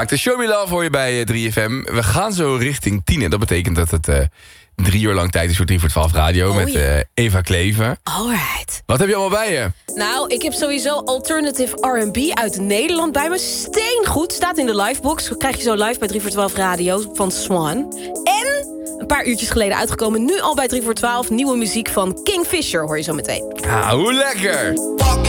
Maakt de Show Me Love hoor je bij 3FM. We gaan zo richting 10 en dat betekent dat het 3 uur lang tijd is voor 3 voor 12 radio met Eva Klever. Alright. Wat heb je allemaal bij je? Nou, ik heb sowieso alternative R&B uit Nederland bij me. Steengoed, staat in de livebox. Krijg je zo live bij 3 voor 12 radio van Swan. En een paar uurtjes geleden uitgekomen, nu al bij 3 voor 12... nieuwe muziek van Kingfisher, hoor je zo meteen. Ah, hoe lekker!